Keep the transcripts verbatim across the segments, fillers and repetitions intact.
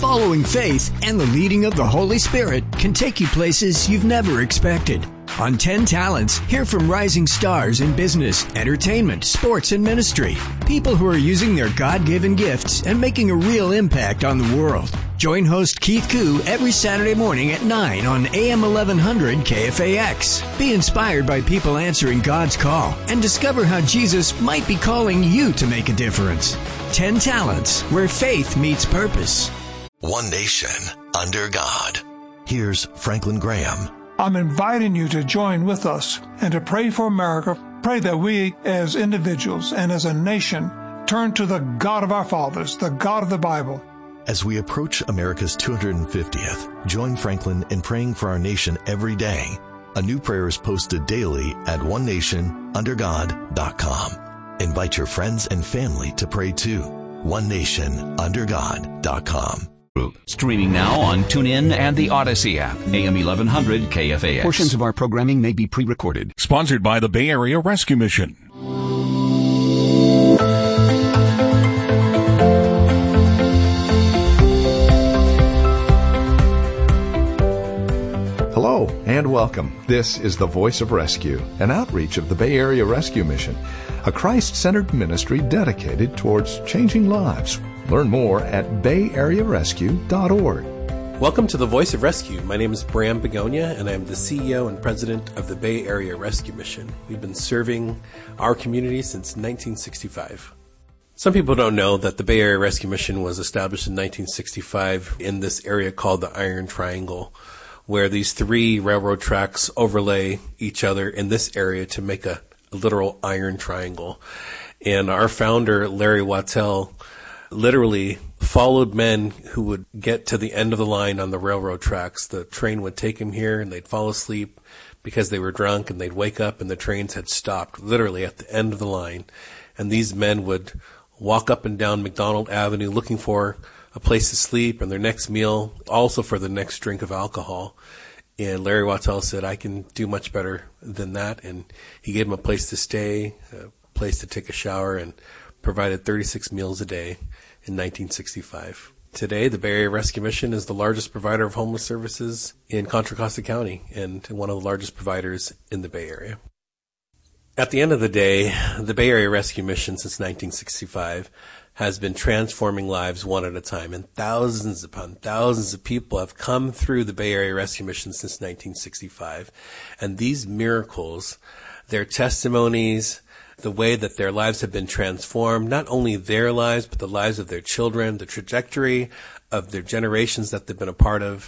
Following faith and the leading of the Holy Spirit can take you places you've never expected. On ten Talents, hear from rising stars in business, entertainment, sports, and ministry. People who are using their God-given gifts and making a real impact on the world. Join host Keith Koo every Saturday morning at nine on A M eleven hundred K F A X. Be inspired by people answering God's call and discover how Jesus might be calling you to make a difference. ten Talents, where faith meets purpose. One nation under God. Here's Franklin Graham. I'm inviting you to join with us and to pray for America. Pray that we as individuals and as a nation turn to the God of our fathers, the God of the Bible. As we approach America's two hundred fiftieth, join Franklin in praying for our nation every day. A new prayer is posted daily at one nation under god dot com. Invite your friends and family to pray too. one nation under god dot com. Streaming now on TuneIn and the Odyssey app. A M eleven hundred K F A X. Portions of our programming may be pre-recorded. Sponsored by the Bay Area Rescue Mission. Hello and welcome. This is the Voice of Rescue, an outreach of the Bay Area Rescue Mission, a Christ-centered ministry dedicated towards changing lives. Learn more at bay area rescue dot org. Welcome to the Voice of Rescue. My name is Bram Begonia, and I'm the C E O and President of the Bay Area Rescue Mission. We've been serving our community since nineteen sixty-five. Some people don't know that the Bay Area Rescue Mission was established in nineteen sixty-five in this area called the Iron Triangle, where these three railroad tracks overlay each other in this area to make a, a literal iron triangle. And our founder, Larry Wattell, literally followed men who would get to the end of the line on the railroad tracks. The train would take them here and they'd fall asleep because they were drunk, and they'd wake up and the trains had stopped literally at the end of the line. And these men would walk up and down McDonald Avenue looking for a place to sleep and their next meal, also for the next drink of alcohol. And Larry Wattell said, I can do much better than that. And he gave them a place to stay, a place to take a shower, and provided thirty-six meals a day in nineteen sixty-five. Today, the Bay Area Rescue Mission is the largest provider of homeless services in Contra Costa County and one of the largest providers in the Bay Area. At the end of the day, the Bay Area Rescue Mission since nineteen sixty-five has been transforming lives one at a time, and thousands upon thousands of people have come through the Bay Area Rescue Mission since nineteen sixty-five. And these miracles, their testimonies, the way that their lives have been transformed, not only their lives, but the lives of their children, the trajectory of their generations that they've been a part of,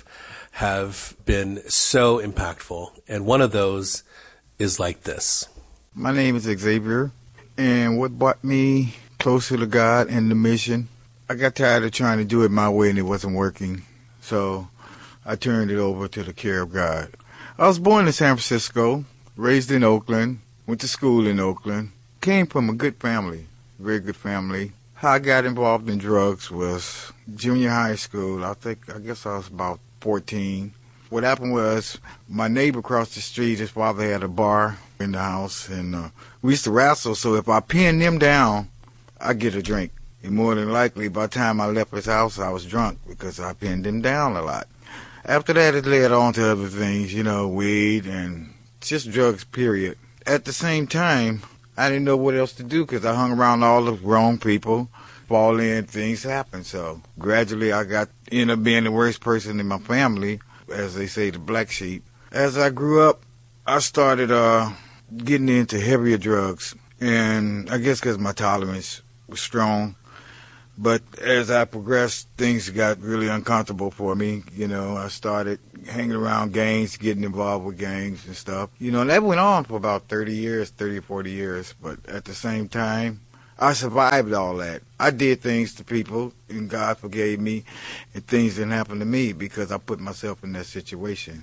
have been so impactful. And one of those is like this. My name is Xavier, and what brought me closer to God and the mission, I got tired of trying to do it my way and it wasn't working. So I turned it over to the care of God. I was born in San Francisco, raised in Oakland, went to school in Oakland. Came from a good family, very good family. How I got involved in drugs was junior high school. I think, I guess I was about fourteen. What happened was my neighbor across the street, his father had a bar in the house, and uh, we used to wrestle. So if I pinned him down, I'd get a drink. And more than likely, by the time I left his house, I was drunk because I pinned him down a lot. After that, it led on to other things, you know, weed and just drugs, period. At the same time, I didn't know what else to do because I hung around all the wrong people. Fall in, things happen. So gradually I got ended up being the worst person in my family, as they say, the black sheep. As I grew up, I started uh, getting into heavier drugs. And I guess because my tolerance was strong. But as I progressed, things got really uncomfortable for me. You know, I started hanging around gangs, getting involved with gangs and stuff. You know, and that went on for about thirty years, thirty or forty years. But at the same time, I survived all that. I did things to people, and God forgave me, and things didn't happen to me because I put myself in that situation.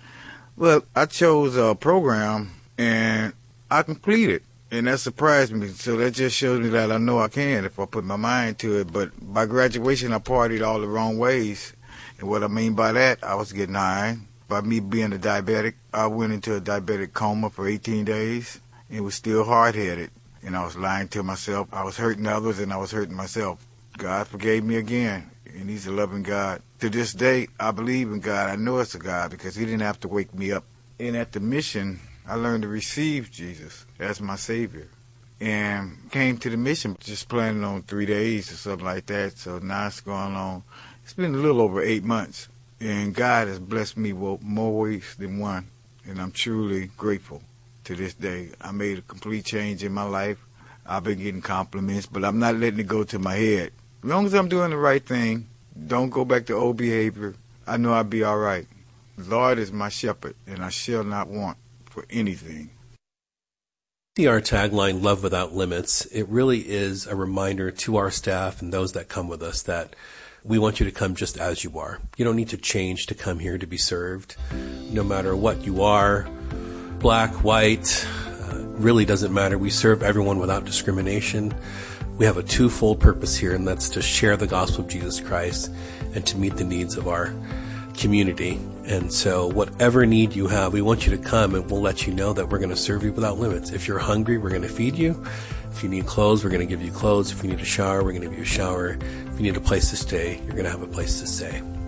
Well, I chose a program, and I completed. And that surprised me. So that just shows me that I know I can if I put my mind to it. But by graduation, I partied all the wrong ways. And what I mean by that, I was getting high. By me being a diabetic, I went into a diabetic coma for eighteen days. And was still hard-headed. And I was lying to myself. I was hurting others and I was hurting myself. God forgave me again. and he's a loving God. To this day, I believe in God. I know it's a God because he didn't have to wake me up. And at the mission, I learned to receive Jesus as my Savior. And came to the mission just planning on three days or something like that. So now it's going on. It's been a little over eight months. And God has blessed me more ways than one. And I'm truly grateful to this day. I made a complete change in my life. I've been getting compliments, but I'm not letting it go to my head. As long as I'm doing the right thing, don't go back to old behavior, I know I'll be all right. The Lord is my shepherd, and I shall not want for anything. See our tagline, Love Without Limits. It really is a reminder to our staff and those that come with us that we want you to come just as you are. You don't need to change to come here to be served. No matter what you are, black, white, uh, really doesn't matter. We serve everyone without discrimination. We have a twofold purpose here, and that's to share the gospel of Jesus Christ and to meet the needs of our community. And so whatever need you have, we want you to come, and we'll let you know that we're going to serve you without limits. If you're hungry, we're going to feed you. If you need clothes, we're going to give you clothes. If you need a shower, we're going to give you a shower. If you need a place to stay, you're going to have a place to stay.